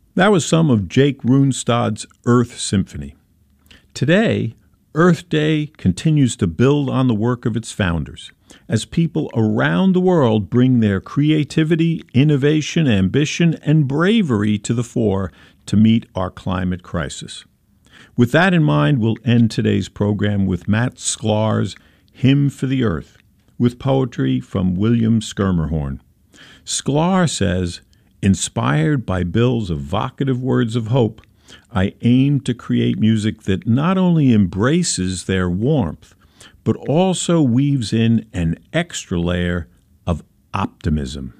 That was some of Jake Runestad's Earth Symphony. Today, Earth Day continues to build on the work of its founders, as people around the world bring their creativity, innovation, ambition, and bravery to the fore to meet our climate crisis. With that in mind, we'll end today's program with Matt Sklar's Hymn for the Earth, with poetry from William Schermerhorn. Sklar says, "Inspired by Bill's evocative words of hope, I aim to create music that not only embraces their warmth, but also weaves in an extra layer of optimism."